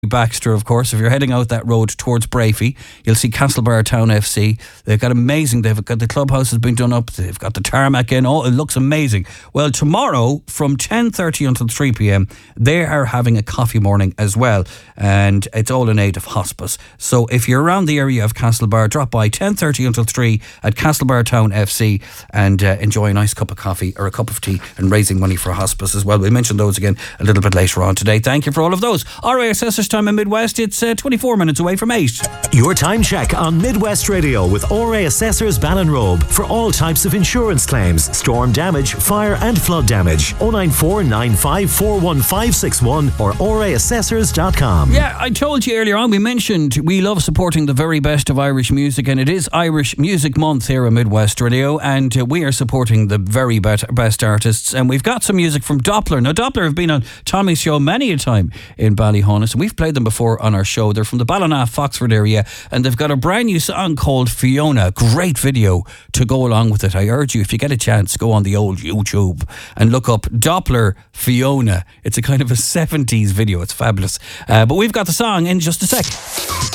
Baxter, of course. If you're heading out that road towards Brafey, you'll see Castlebar Town FC. They've got the clubhouse has been done up, they've got the tarmac in, it looks amazing. Well, tomorrow from 10:30 until 3 p.m, they are having a coffee morning as well, and it's all in aid of hospice. So if you're around the area of Castlebar, drop by 10:30 until 3 at Castlebar Town FC and enjoy a nice cup of coffee or a cup of tea and raising money for hospice as well. We'll mention those again a little bit later on today. Thank you for all of those. RASS time in Midwest, it's 24 minutes away from 8. Your time check on Midwest Radio with RA Assessors Ballinrobe for all types of insurance claims, storm damage, fire and flood damage. 094 9541561 or raassessors.com. Yeah, I told you earlier on, we mentioned we love supporting the very best of Irish music, and it is Irish Music Month here on Midwest Radio, and we are supporting the very best artists, and we've got some music from Doppler. Now, Doppler have been on Tommy's show many a time in Ballyhonus, and we've played them before on our show. They're from the Ballina, Foxford area, and they've got a brand new song called Fiona. Great video to go along with it. I urge you, if you get a chance, go on the old YouTube and look up Doppler Fiona. It's a kind of a 70s video. It's fabulous. But we've got the song in just a sec.